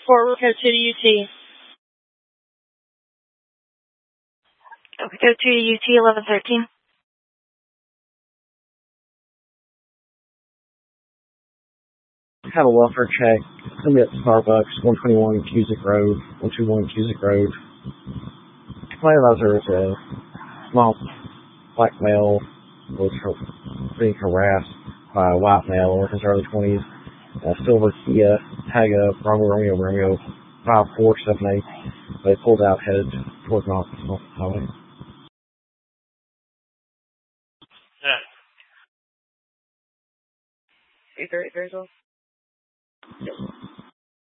Fort, go to the UT. Okay, go to the UT 1113. Have a welfare check. Somebody at Starbucks, 121 Cusick Road, 121 Cusick Road. My advisor is a small black male was being harassed by a white male in his early 20s. Silver Kia, tag up, Romeo, 5478. They pulled out, headed towards an office off the highway. Very well.